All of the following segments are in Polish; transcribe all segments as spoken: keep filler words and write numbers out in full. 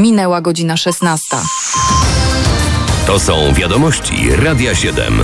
Minęła godzina szesnasta. To są wiadomości Radia siedem.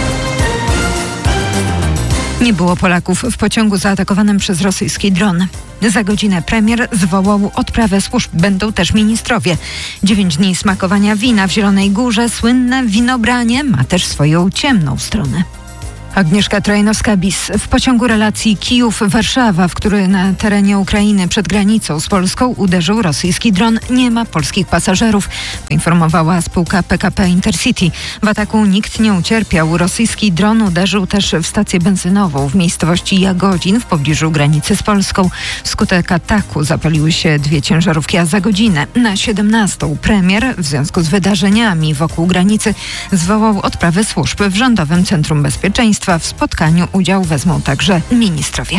Nie było Polaków w pociągu zaatakowanym przez rosyjski dron. Za godzinę premier zwołał odprawę służb. Będą też ministrowie. Dziewięć dni smakowania wina w Zielonej Górze. Słynne winobranie ma też swoją ciemną stronę. Agnieszka Trajnowska-Bis. W pociągu relacji Kijów-Warszawa, w który na terenie Ukrainy przed granicą z Polską uderzył rosyjski dron, nie ma polskich pasażerów, poinformowała spółka P K P Intercity. W ataku nikt nie ucierpiał. Rosyjski dron uderzył też w stację benzynową w miejscowości Jagodzin w pobliżu granicy z Polską. Wskutek ataku zapaliły się dwie ciężarówki, a za godzinę na siedemnastą premier w związku z wydarzeniami wokół granicy zwołał odprawę służb w Rządowym Centrum Bezpieczeństwa. W spotkaniu udział wezmą także ministrowie.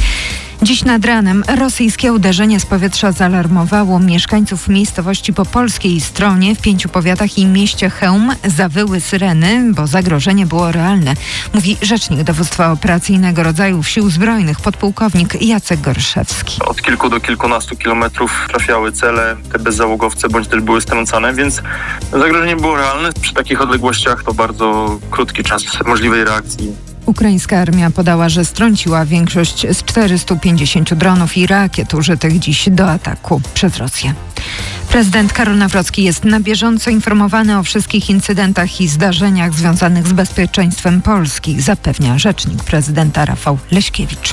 Dziś nad ranem rosyjskie uderzenie z powietrza zaalarmowało mieszkańców miejscowości po polskiej stronie w pięciu powiatach i mieście Chełm. Zawyły syreny, bo zagrożenie było realne, mówi rzecznik dowództwa operacyjnego rodzajów sił zbrojnych, podpułkownik Jacek Gorszewski. Od kilku do kilkunastu kilometrów trafiały cele, te bezzałogowce bądź też były strącane, więc zagrożenie było realne. Przy takich odległościach to bardzo krótki czas możliwej reakcji. Ukraińska armia podała, że strąciła większość z czterystu pięćdziesięciu dronów i rakiet użytych dziś do ataku przez Rosję. Prezydent Karol Nawrocki jest na bieżąco informowany o wszystkich incydentach i zdarzeniach związanych z bezpieczeństwem Polski, zapewnia rzecznik prezydenta Rafał Leśkiewicz.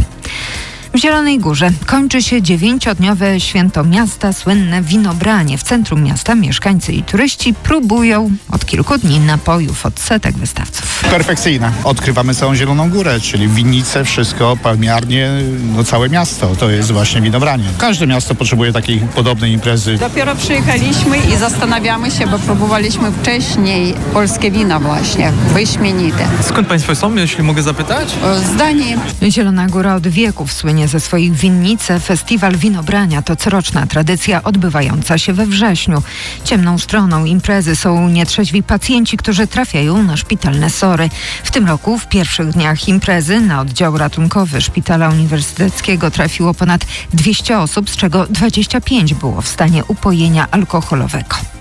W Zielonej Górze kończy się dziewięciodniowe święto miasta, słynne winobranie. W centrum miasta mieszkańcy i turyści próbują od kilku dni napojów od setek wystawców. Perfekcyjne. Odkrywamy całą Zieloną Górę, czyli winnice, wszystko, palmiarnie, no całe miasto. To jest właśnie winobranie. Każde miasto potrzebuje takiej podobnej imprezy. Dopiero przyjechaliśmy i zastanawiamy się, bo próbowaliśmy wcześniej polskie wina właśnie, wyśmienite. Skąd Państwo są, jeśli mogę zapytać? Z Danii. Zielona Góra od wieków słynie ze swoich winnic. Festiwal winobrania to coroczna tradycja odbywająca się we wrześniu. Ciemną stroną imprezy są nietrzeźwi pacjenci, którzy trafiają na szpitalne sory. W tym roku w pierwszych dniach imprezy na oddział ratunkowy Szpitala Uniwersyteckiego trafiło ponad dwieście osób, z czego dwadzieścia pięć było w stanie upojenia alkoholowego.